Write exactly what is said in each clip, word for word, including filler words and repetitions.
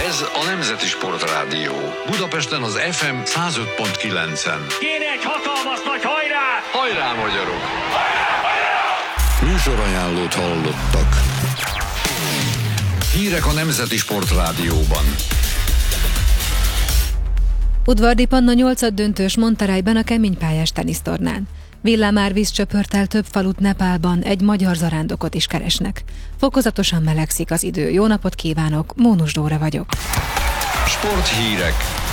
Ez a Nemzeti Sportrádió. Budapesten az ef em száz öt pont kilencen. Kéne egy hatalmas nagy hajrá! Hajrá, magyarok! Hajrá, hajrá! Műsorajánlót hallottak. Hírek a Nemzeti Sportrádióban. Udvardi Panna nyolcaddöntős Monterreyben a keménypályás tenisztornán. Villámárvíz csöpört el több falut Nepálban, egy magyar zarándokot is keresnek. Fokozatosan melegszik az idő. Jó napot kívánok, Mónus Dóra vagyok. Sporthírek.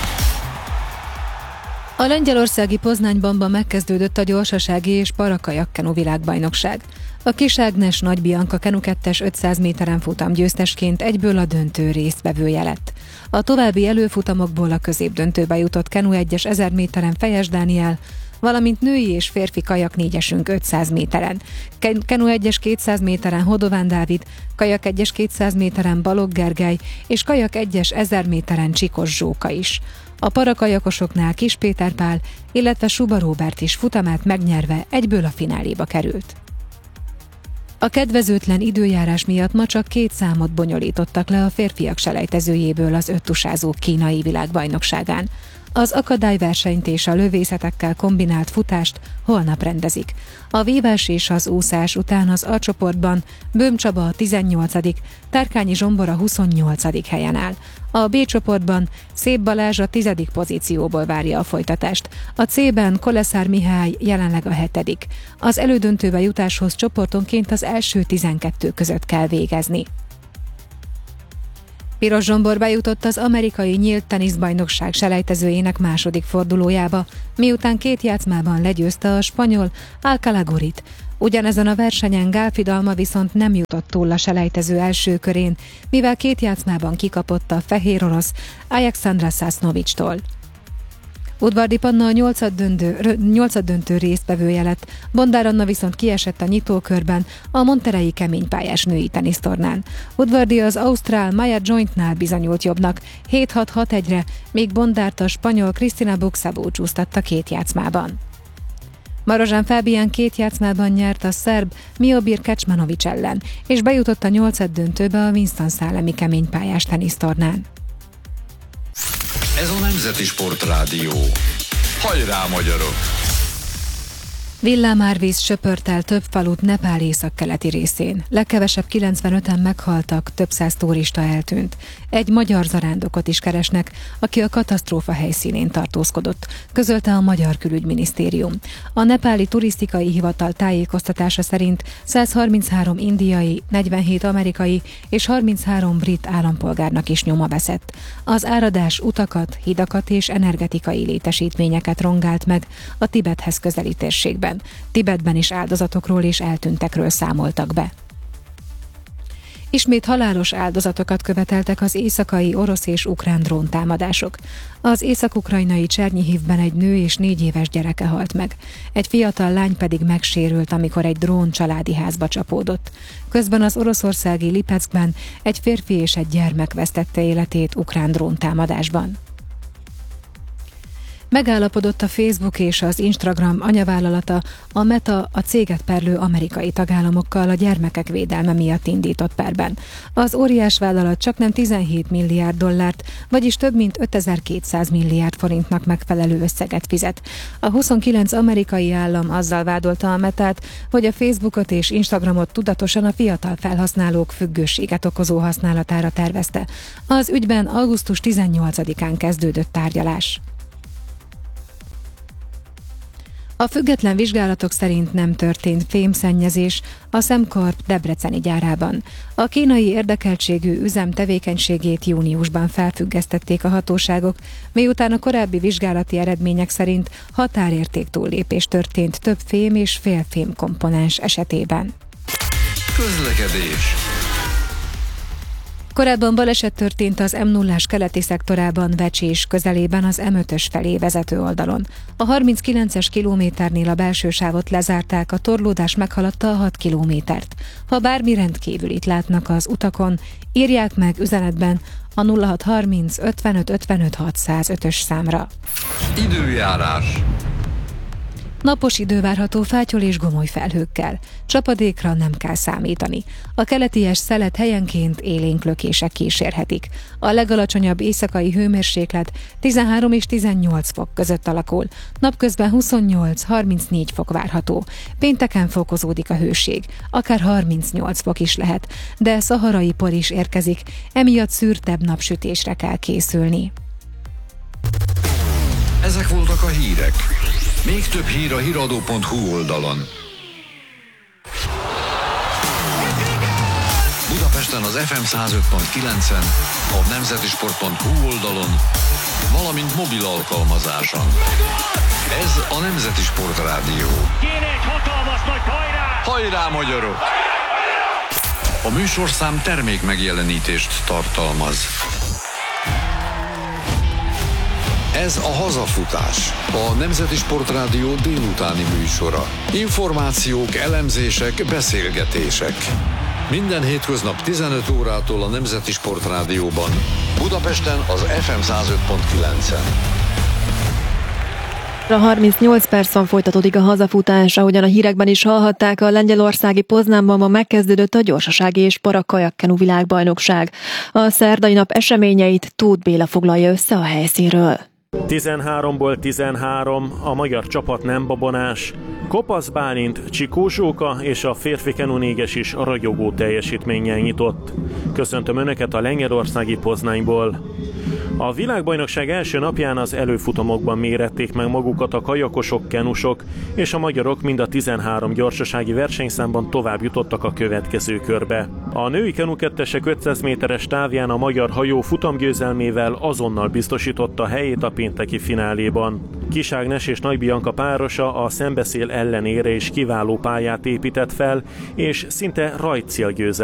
A lengyelországi Poznányban megkezdődött a gyorsasági és parakajakkenu világbajnokság. A Kis Ágnes Nagy Bianca kenu kettes ötszáz méteren futam győztesként egyből a döntő résztvevője lett. A további előfutamokból a középdöntőbe jutott kenu egyes ezer méteren Fejes Dániel, valamint női és férfi kajak négyesünk ötszáz méteren. Kenu egyes kétszáz méteren Hodován Dávid, kajak egyes kétszáz méteren Balogh Gergely és kajak egyes ezer méteren Csikos Zsóka is. A parakajakosoknál Kis Péter Pál, illetve Suba Róbert is futamát megnyerve egyből a fináléba került. A kedvezőtlen időjárás miatt ma csak két számot bonyolítottak le a férfiak selejtezőjéből az öttusázók kínai világbajnokságán. Az akadályversenyt és a lövészetekkel kombinált futást holnap rendezik. A vívás és az úszás után az A csoportban Böhm Csaba a tizennyolcadik, Tárkányi Zsombor a huszonnyolcadik helyen áll. A B csoportban Szép Balázs a tizedik pozícióból várja a folytatást. A C-ben Koleszár Mihály jelenleg a hetedik. Az elődöntőbe jutáshoz csoportonként az első tizenkettő között kell végezni. Piros Zsombor bejutott az amerikai nyílt teniszbajnokság selejtezőjének második fordulójába, miután két játszmában legyőzte a spanyol Alcalagorit. Ugyanezen a versenyen Gálfidalma viszont nem jutott túl a selejtező első körén, mivel két játszmában kikapott a fehér orosz Alexandra Sasnovicstól. Udvardi Panna a nyolcaddöntő, nyolcaddöntő résztvevője lett, Bondár Anna viszont kiesett a nyitókörben a monterreyi keménypályás női tenisztornán. Udvardi az ausztrál Maya Jointnál bizonyult jobbnak, hét hat hat egyre, míg Bondárt a spanyol Cristina Buxa búcsúztatta két játszmában. Marozsán Fábián két játszmában nyert a szerb Miomir Kecmanovic ellen, és bejutott a nyolcaddöntőbe a Winston-salemi keménypályás tenisztornán. Ez a Nemzeti Sportrádió. Hajrá, magyarok! Villámárvíz söpört el több falut Nepál északkeleti részén. Legkevesebb kilencvenöten meghaltak, több száz turista eltűnt. Egy magyar zarándokot is keresnek, aki a katasztrófa helyszínén tartózkodott, közölte a Magyar Külügyminisztérium. A nepáli turisztikai hivatal tájékoztatása szerint száz harminchárom indiai, negyvenhét amerikai és harminchárom brit állampolgárnak is nyoma veszett. Az áradás utakat, hidakat és energetikai létesítményeket rongált meg a Tibethez közeli térségben. Tibetben is áldozatokról és eltűntekről számoltak be. Ismét halálos áldozatokat követeltek az éjszakai orosz és ukrán dróntámadások. Az észak-ukrajnai Csernyihivben egy nő és négy éves gyereke halt meg. Egy fiatal lány pedig megsérült, amikor egy drón családi házba csapódott. Közben az oroszországi Lipeckben egy férfi és egy gyermek vesztette életét ukrán dróntámadásban. Megállapodott a Facebook és az Instagram anyavállalata, a Meta a céget perlő amerikai tagállamokkal a gyermekek védelme miatt indított perben. Az óriás vállalat csaknem tizenhét milliárd dollárt, vagyis több mint ötezer-kétszáz milliárd forintnak megfelelő összeget fizet. A huszonkilenc amerikai állam azzal vádolta a Metát, hogy a Facebookot és Instagramot tudatosan a fiatal felhasználók függőséget okozó használatára tervezte. Az ügyben augusztus tizennyolcadikán kezdődött tárgyalás. A független vizsgálatok szerint nem történt fémszennyezés a Sembcorp debreceni gyárában. A kínai érdekeltségű üzem tevékenységét júniusban felfüggesztették a hatóságok, miután a korábbi vizsgálati eredmények szerint határérték túllépés történt több fém és félfém komponens esetében. Közlekedés. Korábban baleset történt az M nullás keleti szektorában, Vecsés közelében az M ötös felé vezető oldalon. A harminckilences kilométernél a belső sávot lezárták, a torlódás meghaladta a hat kilométert. Ha bármi rendkívülit látnak az utakon, írják meg üzenetben a nulla hat harminc ötvenöt ötvenöt hatszázötös számra. Időjárás. Napos idő várható fátyol és gomoly felhőkkel. Csapadékra nem kell számítani. A keleties szelet helyenként élénk lökések kísérhetik. A legalacsonyabb éjszakai hőmérséklet tizenhárom és tizennyolc fok között alakul. Napközben huszonnyolc-harmincnégy fok várható. Pénteken fokozódik a hőség, akár harmincnyolc fok is lehet, de szaharai por is érkezik, emiatt szürtebb napsütésre kell készülni. Ezek voltak a hírek. Még több hír a híradó pont hu oldalon. Budapesten az ef em száz öt pont kilencen, a nemzetisport pont hu oldalon, valamint mobil alkalmazáson. Ez a Nemzeti Sport Rádió. Kéne egy hatalmas nagy hajrá! Hajrá, magyarok! A műsorszám termék megjelenítést tartalmaz. Ez a Hazafutás, a Nemzeti Sport Rádió délutáni műsora. Információk, elemzések, beszélgetések. Minden hétköznap tizenöt órától a Nemzeti Sport Rádióban. Budapesten az ef em száz öt pont kilencen. A harmincnyolc percen folytatódik a hazafutás, ahogyan a hírekben is hallhatták, a lengyelországi Poznánban ma megkezdődött a gyorsasági és para-kajakkenu világbajnokság. A szerdai nap eseményeit Tóth Béla foglalja össze a helyszínről. tizenháromból tizenhárom, a magyar csapat nem babonás. Kopasz Bálint, Csikó Zsóka és a férfi kenunéges is ragyogó teljesítménnyel nyitott. Köszöntöm Önöket a lengyelországi Poznányból. A világbajnokság első napján az előfutamokban mérették meg magukat a kajakosok, kenusok, és a magyarok mind a tizenhárom gyorsasági versenyszámban tovább jutottak a következő körbe. A női kenu kettesek ötszáz méteres távján a magyar hajó futamgyőzelmével azonnal biztosította helyét a pénteki fináléban. Kis Ágnes és Nagy Bianca párosa a szembeszél ellenére is kiváló pályát épített fel, és szinte rajtcél győzelmet